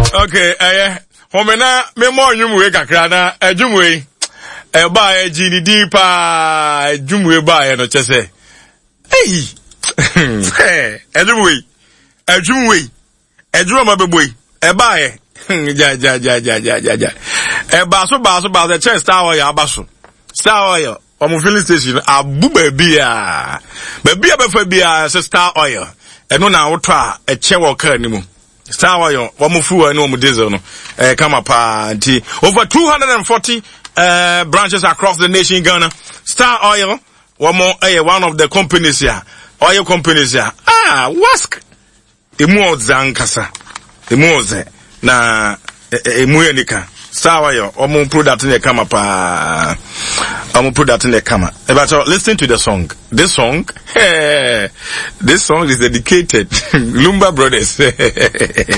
Okay, homena me mo nwumwe kakra na adwumwe ba ejini dipa adwumwe ba no chese hey adwumwe adwuma beboy ba ja ba so the chest star oil abaso star oil omo filling station abu babia be fa bia star oil eno na woto a eche wo car ni mu star oil omo fuel ni omo diesel no kama pa nti over 240 branches across the nation Ghana. Star Oil one of the companies here, oil companies here. Wask emu zankasa emu ze na emu yenika Star Oil omo product ne kama pa omo product ne kama. But listen to the song. This song is dedicated Lumba Brothers.